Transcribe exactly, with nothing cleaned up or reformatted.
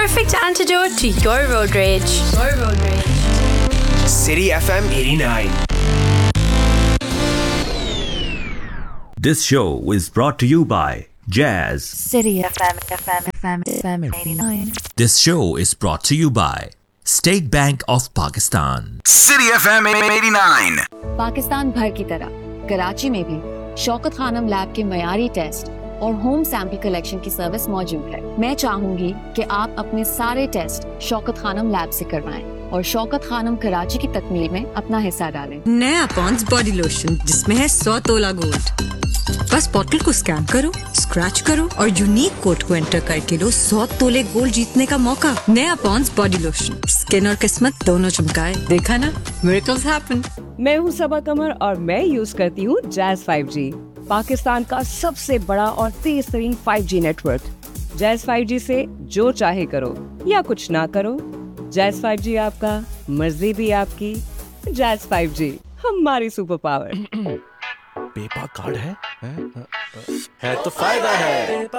perfect antidote to your road rage. Your road rage. City F M eighty-nine. This show is brought to you by Jazz. City F M, F M, F M, F M eighty-nine. This show is brought to you by State Bank of Pakistan. City F M eighty-nine. Pakistan भर की तरह कराची में भी Shaukat Khanam lab के मयारी test और home sample collection की service मौजूद है। मैं चाहूंगी कि आप अपने सारे टेस्ट शौकत खानम लैब से करवाएं और शौकत खानम कराची की तकमील में अपना हिस्सा डालें। नया पॉन्ड्स बॉडी लोशन जिसमें है सौ तोला गोल्ड। बस बॉटल को स्कैन करो, स्क्रैच करो और यूनिक कोड को एंटर करके लो सौ तोले गोल्ड जीतने का मौका। नया पॉन्ड्स बॉडी लोशन, स्किन और किस्मत दोनों चमकाए। देखा ना, मिरेकल्स हैपन। मैं हूँ सबा कमर और मैं यूज करती हूँ जैज़ फाइव जी, पाकिस्तान का सबसे बड़ा और तेज तरीन five G network. Jazz five G से जो चाहे करो या कुछ ना करो, जैज़ फाइव जी आपका, मर्जी भी आपकी। जैज़ फाइव जी हमारी सुपर पावर। पेपा कार्ड है? है? है तो फायदा है।